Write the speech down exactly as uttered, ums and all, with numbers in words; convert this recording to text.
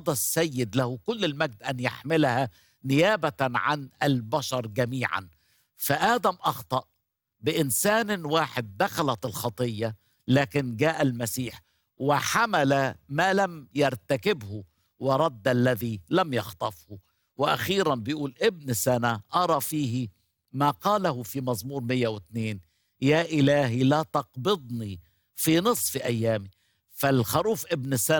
أراد السيد له كل المجد أن يحملها نيابة عن البشر جميعا. فآدم أخطأ، بإنسان واحد دخلت الخطية، لكن جاء المسيح وحمل ما لم يرتكبه ورد الذي لم يخطفه. وأخيرا بيقول ابن سنة أرى فيه ما قاله في مزمور مئة واثنين: يا إلهي لا تقبضني في نصف أيامي. فالخروف ابن سنة